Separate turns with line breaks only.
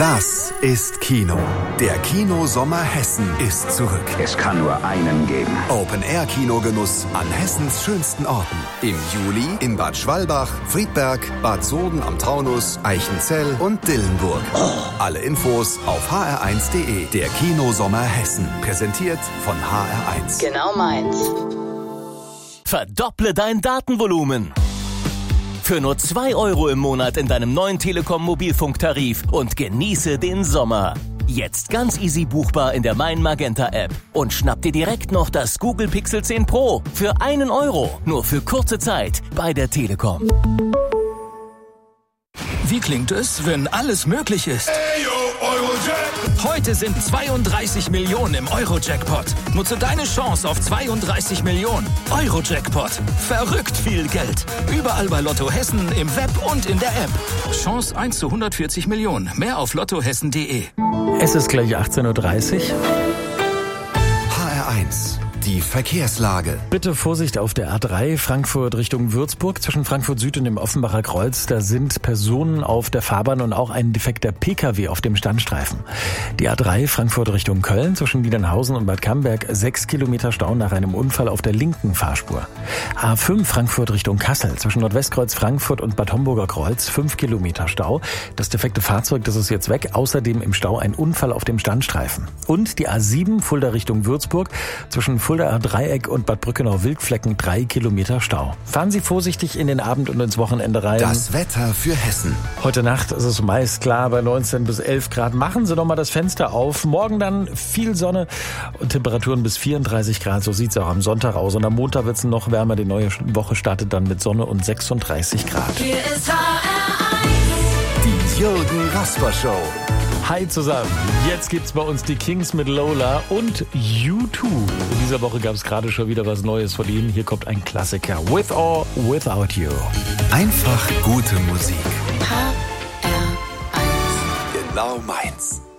Das ist Kino. Der Kino-Sommer Hessen ist zurück.
Es kann nur einen geben.
Open-Air-Kinogenuss an Hessens schönsten Orten. Im Juli in Bad Schwalbach, Friedberg, Bad Soden am Taunus, Eichenzell und Dillenburg. Alle Infos auf hr1.de. Der Kino-Sommer Hessen. Präsentiert von HR1.
Genau meins.
Verdopple dein Datenvolumen. Für nur 2 € im Monat in deinem neuen Telekom-Mobilfunktarif und genieße den Sommer. Jetzt ganz easy buchbar in der Mein Magenta App. Und schnapp dir direkt noch das Google Pixel 10 Pro für 1 €. Nur für kurze Zeit bei der Telekom.
Wie klingt es, wenn alles möglich ist? Heute sind 32 Millionen im Euro-Jackpot. Nutze deine Chance auf 32 Millionen. Euro-Jackpot. Verrückt viel Geld. Überall bei Lotto Hessen, im Web und in der App. Chance 1 zu 140 Millionen. Mehr auf lottohessen.de.
Es ist gleich 18:30 Uhr.
HR1. Die Verkehrslage.
Bitte Vorsicht auf der A3 Frankfurt Richtung Würzburg. Zwischen Frankfurt Süd und dem Offenbacher Kreuz, da sind Personen auf der Fahrbahn und auch ein defekter Pkw auf dem Standstreifen. Die A3 Frankfurt Richtung Köln zwischen Niedernhausen und Bad Camberg 6 Kilometer Stau nach einem Unfall auf der linken Fahrspur. A5 Frankfurt Richtung Kassel zwischen Nordwestkreuz Frankfurt und Bad Homburger Kreuz 5 Kilometer Stau. Das defekte Fahrzeug, das ist jetzt weg. Außerdem im Stau ein Unfall auf dem Standstreifen. Und die A7 Fulda Richtung Würzburg zwischen Fuldaer Dreieck und Bad Brückenau-Wildflecken 3 Kilometer Stau. Fahren Sie vorsichtig in den Abend und ins Wochenende rein.
Das Wetter für Hessen.
Heute Nacht ist es meist klar bei 19 bis 11 Grad. Machen Sie doch mal das Fenster auf. Morgen dann viel Sonne und Temperaturen bis 34 Grad. So sieht es auch am Sonntag aus. Und am Montag wird es noch wärmer. Die neue Woche startet dann mit Sonne und 36 Grad.
Hier ist HR1.
Die Jürgen Rasper Show.
Hi zusammen, jetzt gibt's bei uns die Kings mit Lola und U2. In dieser Woche gab es gerade schon wieder was Neues von ihnen. Hier kommt ein Klassiker, With or Without You.
Einfach gute Musik.
HR1.
Genau meins.